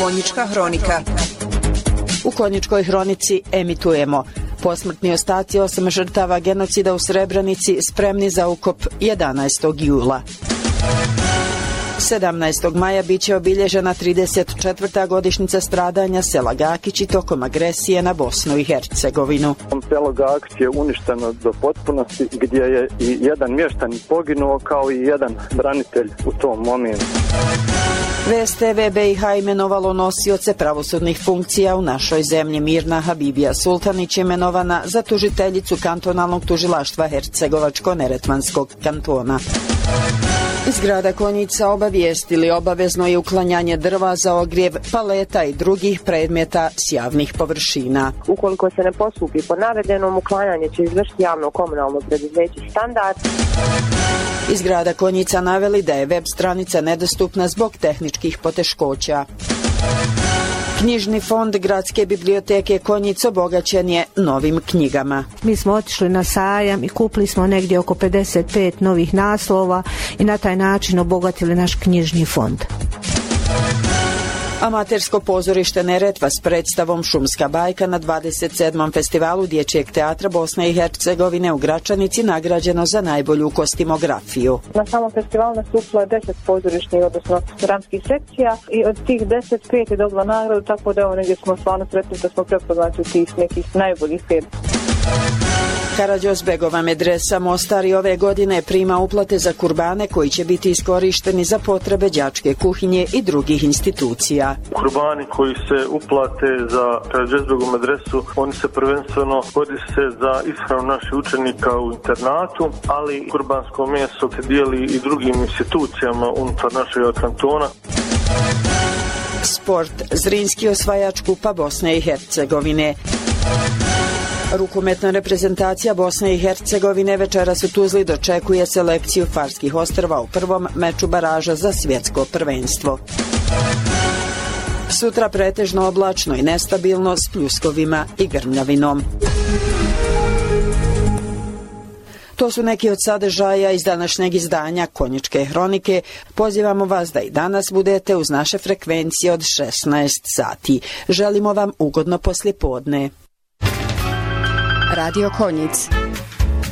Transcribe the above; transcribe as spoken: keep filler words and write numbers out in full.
Konjička hronika. U Konjičkoj hronici emitujemo posmrtni ostaci osam žrtava genocida u Srebrenici spremni za ukop jedanaestog jula. sedamnaestog maja biće obilježena trideset četvrta godišnjica stradanja sela Gakići tokom agresije na Bosnu i Hercegovinu. Selo Gakić je uništeno do potpunosti, gdje je i jedan mještanin poginuo kao i jedan branitelj u tom momentu. V S T V B i H imenovalo nosioce pravosudnih funkcija u našoj zemlji. Mirna Habibija Sultanić imenovana za tužiteljicu kantonalnog tužilaštva Hercegovačko-Neretvanskog kantona. Iz grada Konjica obavijestili obavezno je uklanjanje drva za ogrjev, paleta i drugih predmeta s javnih površina. Ukoliko se ne postupi po navedenom, uklanjanje će izvršiti javno komunalno preduzeće Standard. Iz grada Konjica naveli da je web stranica nedostupna zbog tehničkih poteškoća. Knjižni fond Gradske biblioteke Konjic obogaćen je novim knjigama. Mi smo otišli na sajam i kupili smo negdje oko pedeset pet novih naslova i na taj način obogatili naš knjižni fond. Amatersko pozorište Neretva s predstavom Šumska bajka na dvadeset sedmom festivalu Dječjeg teatra Bosne i Hercegovine u Gračanici nagrađeno za najbolju kostimografiju. Na samom festivalu nastupilo je deset pozorišnih, odnosno dramskih sekcija i od tih deset pet je dobila nagradu, tako da evo negdje smo stvarno sretni da smo prepoznati u tih nekih najboljih pet. Karađozbegova medresa Mostar i ove godine prima uplate za kurbane koji će biti iskorišteni za potrebe đačke kuhinje i drugih institucija. Kurbani koji se uplate za Karađozbegovu medresu, oni se prvenstveno koriste za ishranu naših učenika u internatu, ali kurbansko meso se dijeli i drugim institucijama unutar našeg kantona. Sport. Zrinski osvajač kupa Bosne i Hercegovine. Rukometna reprezentacija Bosne i Hercegovine večeras u Tuzli dočekuje selekciju Farskih ostrva u prvom meču baraža za svjetsko prvenstvo. Sutra pretežno oblačno i nestabilno s pljuskovima i grmljavinom. To su neki od sadržaja iz današnjeg izdanja Konjičke hronike. Pozivamo vas da i danas budete uz naše frekvencije od šesnaest sati. Želimo vam ugodno poslijepodne. Radio Konjic.